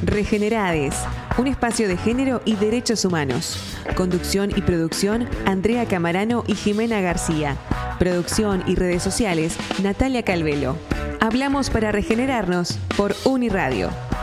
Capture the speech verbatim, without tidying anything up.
Regenerades, un espacio de género y derechos humanos. Conducción y producción, Andrea Camarano y Jimena García. Producción y redes sociales, Natalia Calvelo. Hablamos para regenerarnos por Uniradio.